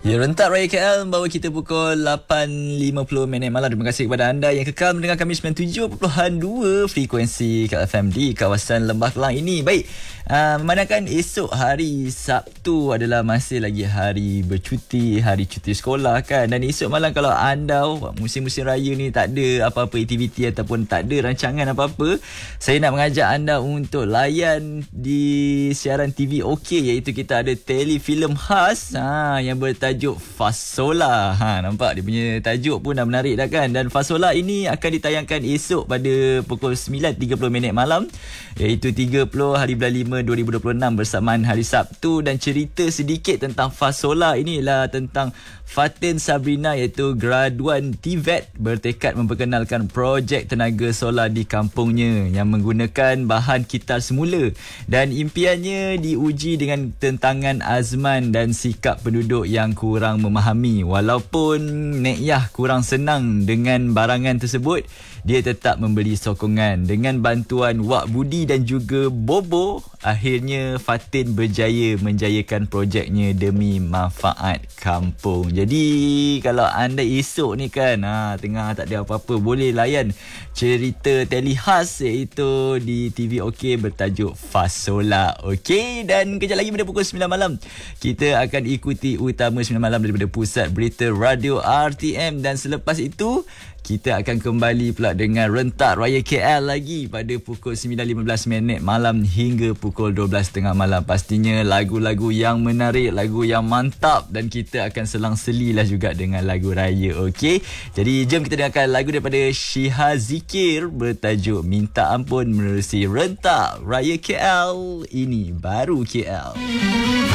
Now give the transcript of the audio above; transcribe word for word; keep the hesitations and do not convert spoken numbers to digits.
Ya, Rentak Raya K L membawa kita pukul lapan lima puluh minit malam. Terima kasih kepada anda yang kekal mendengar kami sembilan puluh tujuh perpuluhan dua frekuensi K L F M di kawasan Lembah Kelang ini. Baik, uh, memandangkan esok hari Sabtu adalah masih lagi hari bercuti, hari cuti sekolah kan. Dan esok malam kalau anda musim-musim raya ni tak ada apa-apa aktiviti ataupun tak ada rancangan apa-apa, saya nak mengajak anda untuk layan di siaran T V OK, iaitu kita ada telefilm khas ha, yang bertajuk Fasola. Ha, nampak dia punya tajuk pun dah menarik dah kan. Dan Fasola ini akan ditayangkan esok pada pukul sembilan tiga puluh minit malam, iaitu tiga puluh hari bulan lima dua ribu dua puluh enam bersamaan hari Sabtu. Dan cerita sedikit tentang Fasola inilah tentang Fatin Sabrina, iaitu graduan T V E T, bertekad memperkenalkan projek tenaga solar di kampungnya yang menggunakan bahan kitar semula, dan impiannya diuji dengan tentangan azman dan sikap penduduk yang kurang memahami. Walaupun Nek Yah kurang senang dengan barangan tersebut, dia tetap memberi sokongan. Dengan bantuan Wak Budi dan juga Bobo, akhirnya Fatin berjaya menjayakan projeknya demi manfaat kampung. Jadi kalau anda esok ni kan ha, tengah tak ada apa-apa, boleh layan cerita teli khas iaitu di T V OK bertajuk Fasola. Okey, dan kejap lagi pada pukul sembilan malam kita akan ikuti utama sembilan malam daripada Pusat Berita Radio R T M. Dan selepas itu kita akan kembali pula dengan Rentak Raya K L lagi pada pukul sembilan lima belas minit malam hingga pukul dua belas tiga puluh malam. Pastinya lagu-lagu yang menarik, lagu yang mantap, dan kita akan selang-seli lah juga dengan lagu raya. Okey, jadi jom kita dengarkan lagu daripada Syiha Zikir bertajuk Minta Ampun menerusi Rentak Raya K L. Ini baru K L.